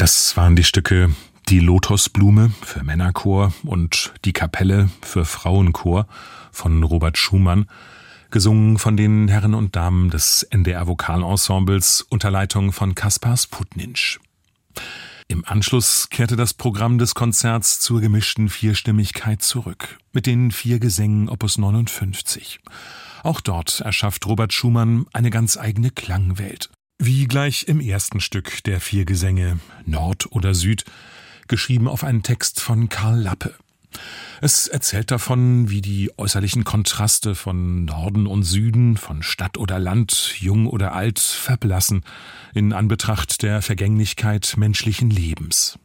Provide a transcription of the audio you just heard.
Das waren die Stücke Die Lotosblume für Männerchor und Die Kapelle für Frauenchor von Robert Schumann, gesungen von den Herren und Damen des NDR Vokalensembles unter Leitung von Kaspar Sputnitsch. Im Anschluss kehrte das Programm des Konzerts zur gemischten Vierstimmigkeit zurück, mit den 4 Gesängen Opus 59. Auch dort erschafft Robert Schumann eine ganz eigene Klangwelt. Wie gleich im ersten Stück der 4 Gesänge, Nord oder Süd, geschrieben auf einen Text von Karl Lappe. Es erzählt davon, wie die äußerlichen Kontraste von Norden und Süden, von Stadt oder Land, jung oder alt, verblassen in Anbetracht der Vergänglichkeit menschlichen Lebens.